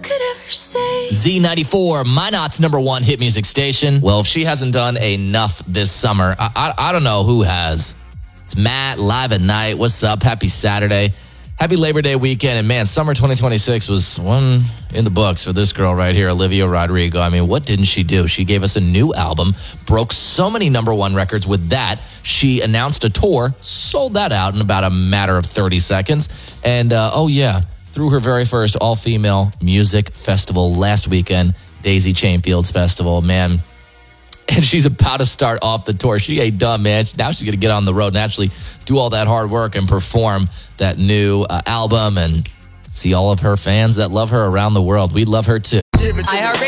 could ever say. Z94, Minot's #1 hit music station. Well, if she hasn't done enough this summer, I don't know who has. It's Matt, Live at Night. What's up? Happy Saturday. Happy Labor Day weekend. And man, summer 2026 was one in the books for this girl right here, Olivia Rodrigo. I mean, what didn't she do? She gave us a new album, broke so many #1 records with that. She announced a tour, sold that out in about a matter of 30 seconds. And, threw her very first all-female music festival last weekend, Daisy Chain Fields Festival, man. And she's about to start off the tour. She ain't done, man. Now she's going to get on the road and actually do all that hard work and perform that new album and see all of her fans that love her around the world. We love her too.